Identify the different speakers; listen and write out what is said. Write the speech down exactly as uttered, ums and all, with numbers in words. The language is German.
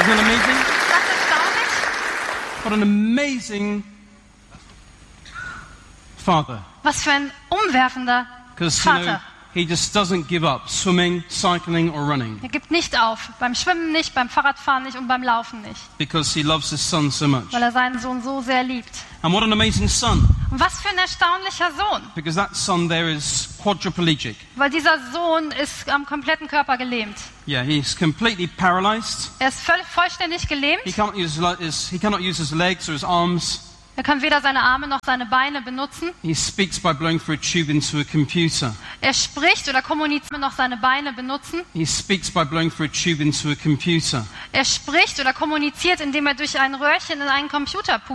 Speaker 1: that amazing?
Speaker 2: Ist das erstaunlich?
Speaker 1: What an amazing father.
Speaker 2: Was für ein umwerfender
Speaker 1: Because, you know,
Speaker 2: Vater.
Speaker 1: he just doesn't give up swimming, cycling or running.
Speaker 2: Er gibt nicht auf. Beim Schwimmen nicht, beim Fahrradfahren nicht und beim Laufen nicht.
Speaker 1: Because he loves his son so much.
Speaker 2: Weil er seinen Sohn so sehr liebt.
Speaker 1: And what an amazing son.
Speaker 2: Und was für ein erstaunlicher Sohn.
Speaker 1: Because that son there is quadriplegic.
Speaker 2: Weil dieser Sohn ist am kompletten Körper gelähmt.
Speaker 1: Yeah, he's completely paralyzed.
Speaker 2: Er ist voll, vollständig gelähmt.
Speaker 1: He can't use his, he cannot use his legs or his arms.
Speaker 2: Er kann weder seine Arme noch seine Beine benutzen.
Speaker 1: He speaks by blowing through a tube into a computer.
Speaker 2: Er spricht oder kommuniziert noch seine Beine benutzen.
Speaker 1: He speaks by blowing through a tube into a computer.
Speaker 2: Er spricht oder kommuniziert, indem er durch ein Röhrchen in einen Computer pustet.